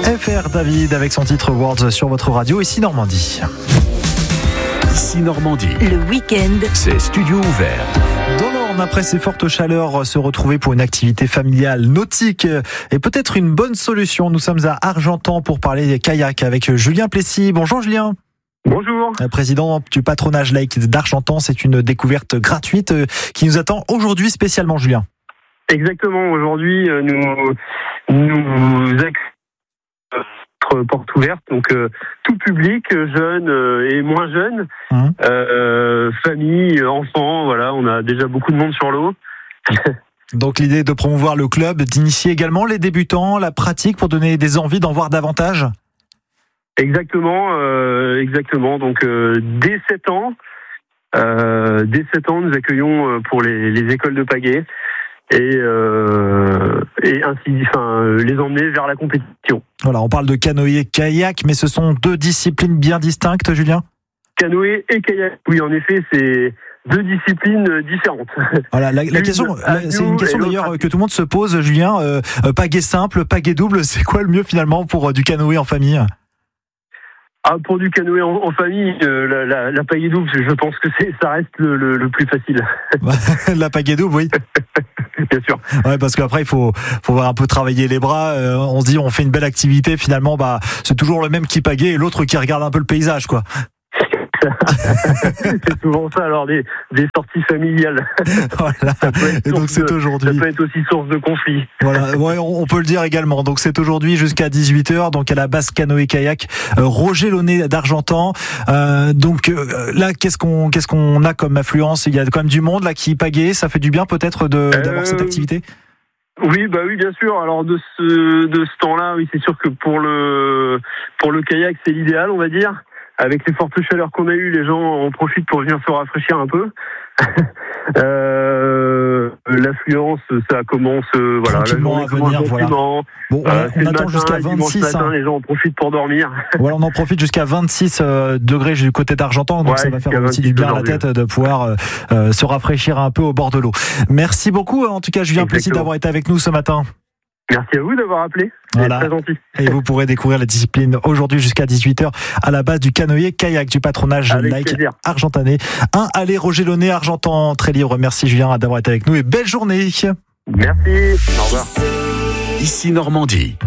FR David avec son titre Words sur votre radio, ici Normandie. Ici Normandie. Le week-end, C'est studio ouvert. Dans l'Orne, après ces fortes chaleurs, se retrouver pour une activité familiale nautique est peut-être une bonne solution. Nous sommes à Argentan pour parler des kayaks avec Julien Plessis. Bonjour Julien. Bonjour. Président du patronage laïque d'Argentan, c'est une découverte gratuite qui nous attend aujourd'hui spécialement, Julien. Exactement, aujourd'hui nous notre porte ouverte, donc tout public, jeunes et moins jeunes, famille, enfants, voilà, on a déjà beaucoup de monde sur l'eau. Donc l'idée est de promouvoir le club, d'initier également les débutants, la pratique pour donner des envies d'en voir davantage. Exactement. Donc dès 7 ans, nous accueillons pour les écoles de pagaie et ainsi, les emmener vers la compétition. Voilà, on parle de canoë-kayak, mais ce sont deux disciplines bien distinctes, Julien. Canoë et kayak. Oui, en effet, c'est deux disciplines différentes. Voilà, la question, c'est une question d'ailleurs que tout le monde se pose, Julien. Pagaie simple, pagaie double, c'est quoi le mieux finalement pour du canoë en famille ? Pour du canoë en famille, la pagaie double, je pense que ça reste le plus facile. La pagaie double, oui. Bien sûr. Ouais, parce qu'après il faut un peu travailler les bras. On se dit on fait une belle activité, finalement c'est toujours le même qui pagaie et l'autre qui regarde un peu le paysage, quoi. C'est souvent ça, alors des sorties familiales. Voilà. Et donc c'est aujourd'hui. Ça peut être aussi source de conflit. Voilà, ouais, on peut le dire également. Donc c'est aujourd'hui jusqu'à 18h, donc à la base canoë-kayak Roger Launay d'Argentan. Là, qu'est-ce qu'on a comme affluence ? Il y a quand même du monde là qui pagaie. Ça fait du bien peut-être d'avoir cette activité. Oui, bien sûr. Alors de ce temps-là, oui, c'est sûr que pour le kayak, c'est l'idéal, on va dire. Avec les fortes chaleurs qu'on a eues, les gens en profitent pour venir se rafraîchir un peu. L'affluence, ça commence, la journée à venir, voilà. Bon, on attend jusqu'à 26. Matin, les gens en profitent pour dormir. Voilà, on en profite jusqu'à 26 degrés du côté d'Argentan, donc ça va faire aussi du bien à la tête de pouvoir se rafraîchir un peu au bord de l'eau. Merci beaucoup, en tout cas, Julien Plessis, d'avoir été avec nous ce matin. Merci à vous d'avoir appelé. Voilà. C'est très gentil. Et vous pourrez découvrir la discipline aujourd'hui jusqu'à 18h à la base du canoë-kayak du patronage laïque argentanais. Allez, Roger Launay, Argentan, très libre. Merci Julien d'avoir été avec nous et belle journée. Merci. Au revoir. Ici Normandie.